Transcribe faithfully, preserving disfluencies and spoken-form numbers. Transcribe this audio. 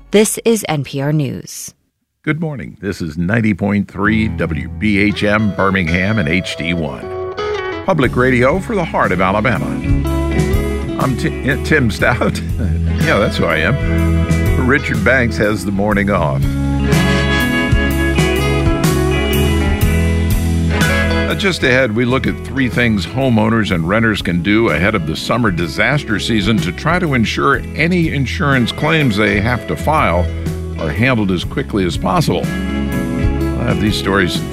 This is N P R News. Good morning. This is ninety point three W B H M Birmingham and H D one. Public radio for the heart of Alabama. I'm T- Tim Stout. Yeah, that's who I am. Richard Banks has the morning off. Uh, just ahead, we look at three things homeowners and renters can do ahead of the summer disaster season to try to ensure any insurance claims they have to file are handled as quickly as possible. I'll have these stories